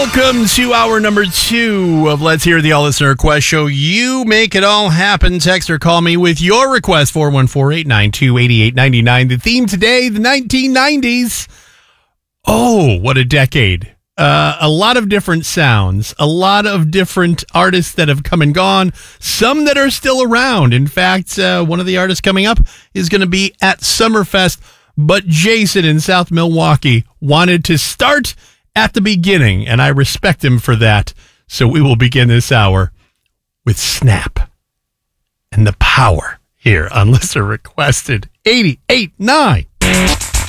Welcome to hour number 2 of Let's Hear the All Listener Request Show. You make it all happen. Text or call me with your request, 414-892-8899. The theme today, the 1990s. Oh, what a decade. A lot of different sounds, a lot of different artists that have come and gone, some that are still around. In fact, one of the artists coming up is going to be at Summerfest, but Jason in South Milwaukee wanted to start at the beginning, and I respect him for that. So we will begin this hour with Snap and the Power here on Listener Requested 88.9.